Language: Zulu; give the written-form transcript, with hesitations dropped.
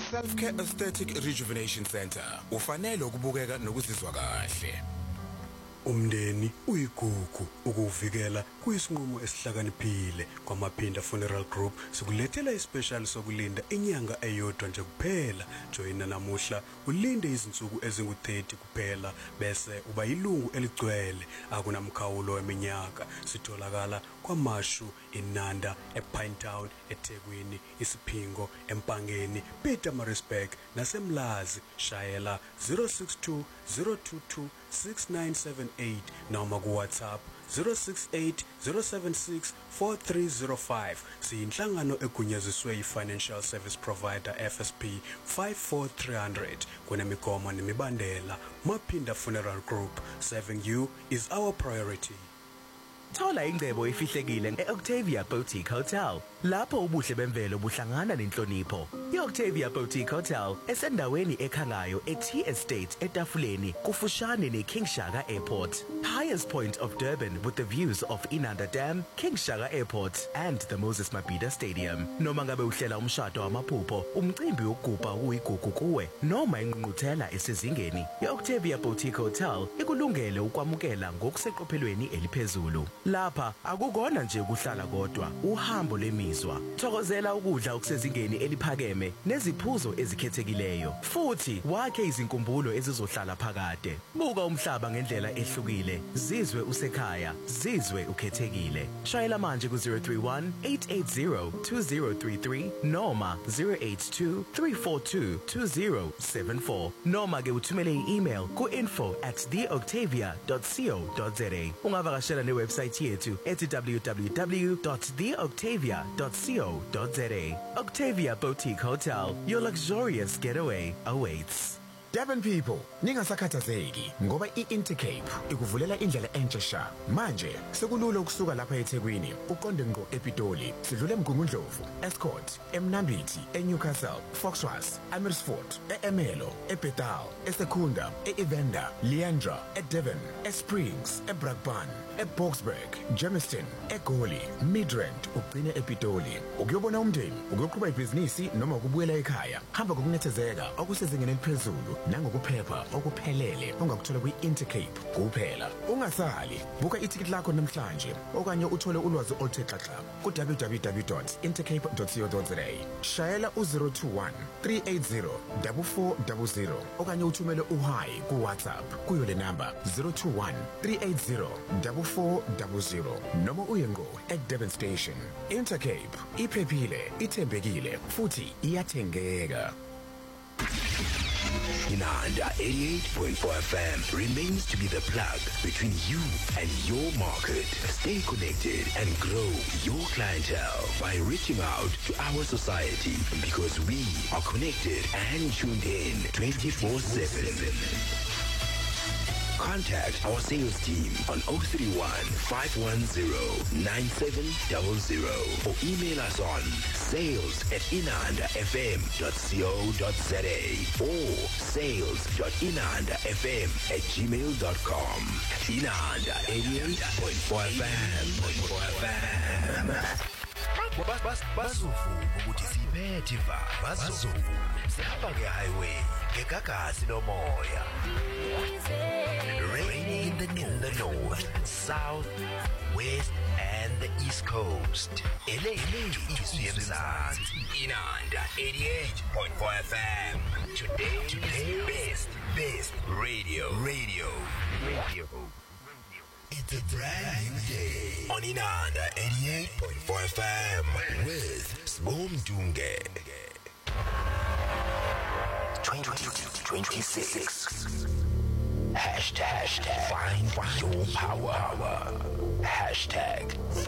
Self-Care Aesthetic Rejuvenation Center. Ufanele ukubukeka nokuzizwa kahle. Umndeni uyigugu ukuvikela kuyisinqumo esihlakaniphile kwaMaphinda Funeral Group sikulethela ispecial sokulinda inyanga eyodwa nje kuphela. Joina namuhla ulinde izinsuku ezingu-30 kuphela bese uba yilungu eligcwele akunamkhawulo weminyaka. Sitholakala kwaMashu eNanda, ePinetown, eThekwini, iSiphingo, eMpangeni, Pietermaritzburg naseMlazi. Shayela 062 022 6978 noma ku WhatsApp 068 076 4305. Siyinhlangano egunyaziswe yi-Financial Service Provider FSP 54300. Kunemigomo nemibandela. Maphinda Funeral Group, serving you is our priority. Thola ingcebo efihlekile eOctavia Boutique Hotel. Lapho ubuhle bemvelo buhlangana nenhlonipho. iOctavia Boutique Hotel esendaweni ekhangayo eT Estate eTafuleni kufushane neKing Shaka Airport. Highest point of Durban with the views of Inanda Dam, King Shaka Airport and the Moses Mabhida Stadium. Noma ngabe uhlela umshado wamaphupho, umcimbi wokugubha uyigugu kuwe noma ingqungquthela esezingeni, iOctavia Boutique Hotel ikulungele ukwamukela ngokuseqophelweni eliphezulu. Lapha akukona nje ukuhlala kodwa, uhambo lemizwa. Thokozela ukudla okusezingeni eliphakeme neziphuzo ezikhethekileyo. Futhi wakhe izinkumbulo ezizohlala phakade. Buka umhlaba ngendlela ehlukile, zizwe usekhaya, zizwe ukhethekile. Shayela manje ku 031 880 2033 noma 082 342 2074 noma ke uthumele i-email ku info@theoctavia.co.za. Ungavakashela ne-website yethu ethi www.theoctavia.co.za. Octavia Boutique Hotel, your luxurious getaway awaits. Durban people, ningasakhathazeki ngoba iIntercape ikuvulela indlela entsha sha. Manje sekulula ukusuka lapha eThekwini uqonde ngqo ePitoli. Sidlule eMgungundlovu, Escort, eMnambithi, eNewcastle, Foxwas, Amersfoort, eEmelo, eBethal, eSekunda, eEvenda, Leandra, eDevon, eSprings, eBrakpan, eBoksburg, Germiston, eGoli, Midrand, ugcine ePitoli. Ukuyobona umndeni, ukuyoqhuba ibhizinisi noma ukubuyela ekhaya. Hamba ngokunethezeka okusezingeni eliphezulu nangokuphepha okuphelele ongakuthola kwi-Intercape kuphela. Ungasali, buka ithikithi lakho namhlanje okanye uthole ulwazi oluthe xaxa ku www.intercape.co.za. Shayela u021 380 4400 okanye uthumele uhi ku WhatsApp kuyo le number 021 380 4400 noma uye ngo eDurban Station. Intercape iphephile, ithembekile futhi iyathengeka. Inanda 88.4 FM remains to be the plug between you and your market. Stay connected and grow your clientele by reaching out to our society because we are connected and tuned in 24/7. Contact our sales team on 031 510 9700 or email us on sales@inandafm.co.za or sales.inandafm@gmail.com. Inanda 88.4 FM. Bazuvu ukuthi siphethe va bazuvu sihamba ngehighway ngegagasi lomoya. Raining in the north, south, west and the east coast. Inanda 88.4 FM. Today's best radio. It's a brand new day on Inanda 88.4 FM with Sbom Dunge. 2026. Hashtag find your power. Hashtag